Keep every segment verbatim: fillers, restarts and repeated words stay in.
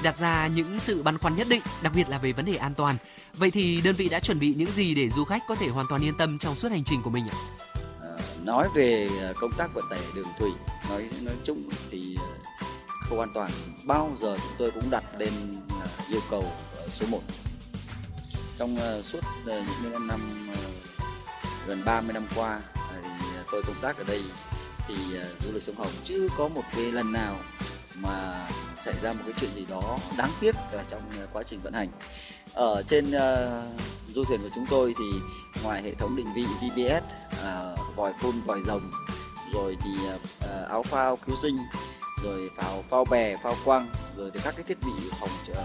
đặt ra những sự băn khoăn nhất định, đặc biệt là về vấn đề an toàn. Vậy thì đơn vị đã chuẩn bị những gì để du khách có thể hoàn toàn yên tâm trong suốt hành trình của mình ạ? À, nói về công tác vận tải đường thủy, nói nói chung thì khâu an toàn bao giờ chúng tôi cũng đặt lên yêu cầu số một. Trong suốt những năm gần ba mươi năm qua thì tôi công tác ở đây thì du lịch sông Hồng chưa có một cái lần nào mà xảy ra một cái chuyện gì đó đáng tiếc ở trong quá trình vận hành. Ở trên uh, du thuyền của chúng tôi thì ngoài hệ thống định vị giê pê ét, uh, vòi phun, vòi rồng, rồi thì uh, áo phao cứu sinh, rồi phao phao bè, phao quăng, rồi thì các cái thiết bị phòng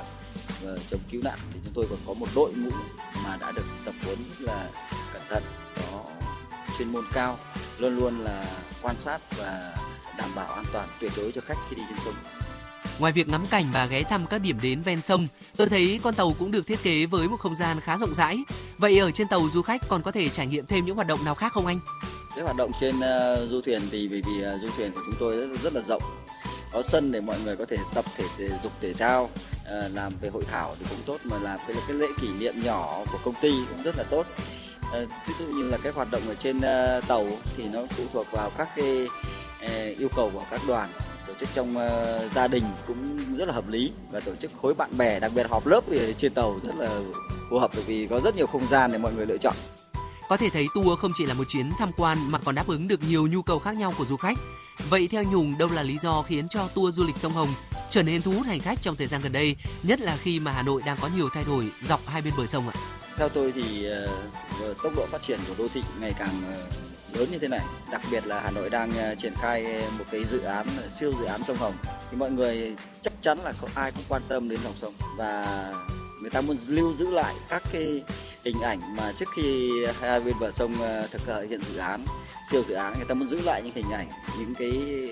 uh, chống cứu nạn, thì chúng tôi còn có một đội ngũ mà đã được tập huấn rất là cẩn thận, có chuyên môn cao, luôn luôn là quan sát và đảm bảo an toàn tuyệt đối cho khách khi đi trên sông. Ngoài việc ngắm cảnh và ghé thăm các điểm đến ven sông, tôi thấy con tàu cũng được thiết kế với một không gian khá rộng rãi. Vậy ở trên tàu du khách còn có thể trải nghiệm thêm những hoạt động nào khác không anh? Cái hoạt động trên uh, du thuyền thì vì vì uh, du thuyền của chúng tôi rất, rất là rộng, có sân để mọi người có thể tập thể, thể dục thể thao, uh, làm về hội thảo thì cũng tốt, mà làm cái, cái lễ kỷ niệm nhỏ của công ty cũng rất là tốt. Uh, ví dụ như là cái hoạt động ở trên uh, tàu thì nó phụ thuộc vào các cái uh, yêu cầu của các đoàn. Tổ chức trong uh, gia đình cũng rất là hợp lý, và tổ chức khối bạn bè, đặc biệt họp lớp thì trên tàu rất là phù hợp, bởi vì có rất nhiều không gian để mọi người lựa chọn. Có thể thấy tour không chỉ là một chuyến tham quan mà còn đáp ứng được nhiều nhu cầu khác nhau của du khách. Vậy theo Nhung, đâu là lý do khiến cho tour du lịch sông Hồng trở nên thu hút hành khách trong thời gian gần đây, nhất là khi mà Hà Nội đang có nhiều thay đổi dọc hai bên bờ sông ạ? Theo tôi thì uh, tốc độ phát triển của đô thị ngày càng uh, lớn như thế này, đặc biệt là Hà Nội đang uh, triển khai một cái dự án uh, siêu dự án sông Hồng, thì mọi người chắc chắn là không ai cũng quan tâm đến dòng sông, và người ta muốn lưu giữ lại các cái hình ảnh mà trước khi hai bên bờ sông uh, thực hiện dự án siêu dự án, người ta muốn giữ lại những hình ảnh, những cái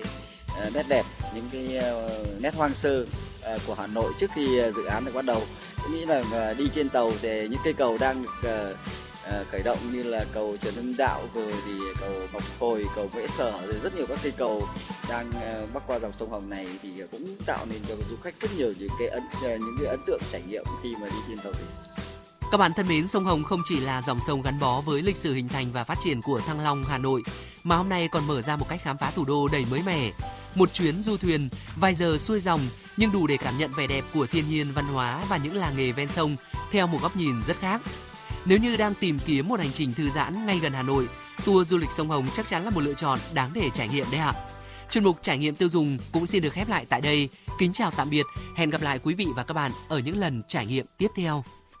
uh, nét đẹp, những cái uh, nét hoang sơ uh, của Hà Nội trước khi uh, dự án được bắt đầu. Tôi nghĩ là uh, đi trên tàu sẽ những cây cầu đang được uh, uh, khởi động, như là cầu Trần Hưng Đạo, rồi thì cầu Ngọc Hồi, cầu Mễ Sở, rồi rất nhiều các cây cầu đang uh, bắc qua dòng sông Hồng này, thì cũng tạo nên cho du khách rất nhiều những cái ấn uh, những cái ấn tượng trải nghiệm khi mà đi trên tàu thủy. Các bạn thân mến, sông Hồng không chỉ là dòng sông gắn bó với lịch sử hình thành và phát triển của Thăng Long, Hà Nội, mà hôm nay còn mở ra một cách khám phá thủ đô đầy mới mẻ. Một chuyến du thuyền, vài giờ xuôi dòng, nhưng đủ để cảm nhận vẻ đẹp của thiên nhiên, văn hóa và những làng nghề ven sông theo một góc nhìn rất khác. Nếu như đang tìm kiếm một hành trình thư giãn ngay gần Hà Nội, tour du lịch sông Hồng chắc chắn là một lựa chọn đáng để trải nghiệm đấy ạ. Chuyên mục Trải nghiệm tiêu dùng cũng xin được khép lại tại đây. Kính chào tạm biệt, hẹn gặp lại quý vị và các bạn ở những lần trải nghiệm tiếp theo.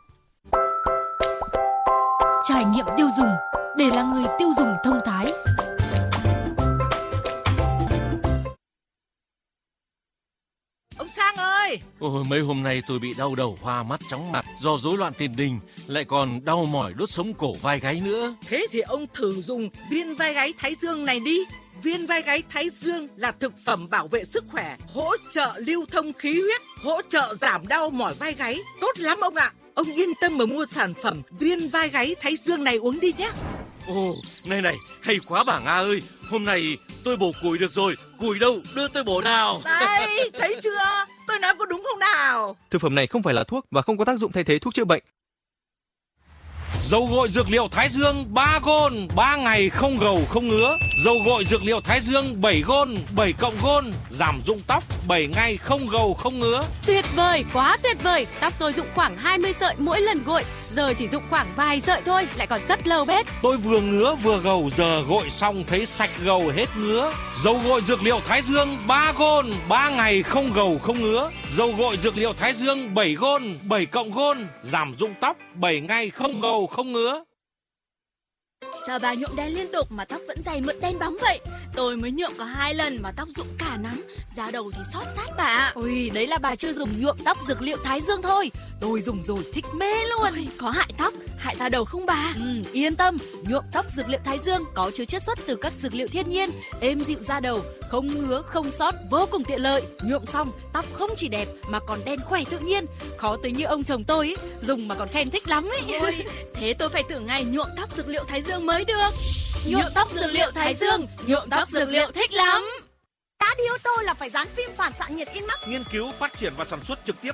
Trải nghiệm tiêu dùng để là người tiêu dùng thông thái. Ông Sang ơi! Ôi, mấy hôm nay tôi bị đau đầu, hoa mắt, chóng mặt do rối loạn tiền đình, lại còn đau mỏi đốt sống cổ vai gáy nữa. Thế thì ông thử dùng viên vai gáy Thái Dương này đi. Viên vai gáy Thái Dương là thực phẩm bảo vệ sức khỏe, hỗ trợ lưu thông khí huyết, hỗ trợ giảm đau mỏi vai gáy. Tốt lắm ông ạ! Ông yên tâm mà mua sản phẩm viên vai gáy Thái Dương này uống đi nhé. Ồ, này này, hay quá bà Nga ơi. Hôm nay tôi bổ củi được rồi. Củi đâu, đưa tôi bổ nào. Đây, thấy chưa? Tôi nói có đúng không nào? Thực phẩm này không phải là thuốc và không có tác dụng thay thế thuốc chữa bệnh. Dầu gội dược liệu Thái Dương ba gôn, ba ngày không gầu không ngứa. Dầu gội dược liệu Thái Dương bảy gôn, bảy cộng gôn, giảm rụng tóc, bảy ngày không gầu không ngứa. Tuyệt vời, quá tuyệt vời. Tóc tôi rụng khoảng hai mươi sợi mỗi lần gội, giờ chỉ rụng khoảng vài sợi thôi, lại còn rất lâu bết. Tôi vừa ngứa vừa gầu, giờ gội xong thấy sạch gầu hết ngứa. Dầu gội dược liệu Thái Dương ba gôn, ba ngày không gầu không ngứa. Dầu gội dược liệu Thái Dương bảy gôn, bảy cộng gôn, giảm rụng tóc, bảy ngày không gầu không ngứa. Sao bà nhuộm đen liên tục mà tóc vẫn dày mượt đen bóng vậy? Tôi mới nhuộm có hai lần mà tóc rụng cả nắm, da đầu thì xót xát bà ạ. Ui, đấy là bà chưa dùng nhuộm tóc dược liệu Thái Dương thôi. Tôi dùng rồi thích mê luôn. Ôi, có hại tóc, hại da đầu không bà? Ừ, yên tâm, nhuộm tóc dược liệu Thái Dương có chứa chiết xuất từ các dược liệu thiên nhiên, êm dịu da đầu, không ngứa, không xót, vô cùng tiện lợi. Nhuộm xong, tóc không chỉ đẹp mà còn đen khỏe tự nhiên. Khó tính như ông chồng tôi ý, dùng mà còn khen thích lắm ấy. Ôi, thế tôi phải thử ngày nhuộm tóc dược liệu Thái Dương mới được. Nhuộm tóc dược liệu Thái Dương, nhuộm tóc dược liệu thích lắm. Đã đi ô tô là phải dán phim phản xạ nhiệt in mắt. Nghiên cứu, phát triển và sản xuất trực tiếp